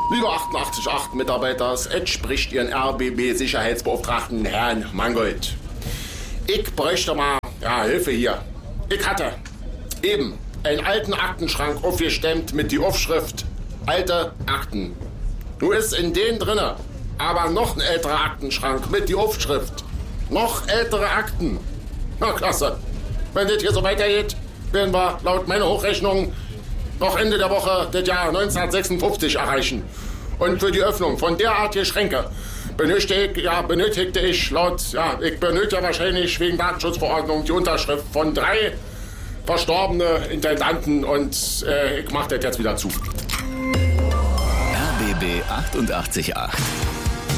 Lieber 88.8 Mitarbeiter, es entspricht Ihren RBB-Sicherheitsbeauftragten Herrn Mangold. Ich bräuchte mal Hilfe hier. Ich hatte eben einen alten Aktenschrank aufgestemmt mit die Aufschrift Alte Akten. Nun ist in den drinne aber noch ein älterer Aktenschrank mit die Aufschrift Noch ältere Akten. Na klasse. Wenn das hier so weitergeht, werden wir laut meiner Hochrechnung noch Ende der Woche das Jahr 1956 erreichen. Und für die Öffnung von derartigen Schränke benötigte ich wahrscheinlich wegen Datenschutzverordnung die Unterschrift von 3 verstorbene Intendanten und ich mach das jetzt wieder zu. RBB 88.8